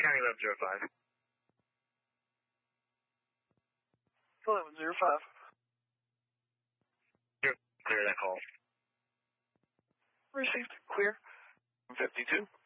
County 1105. 1105. Clear that call. Received. Clear. 52.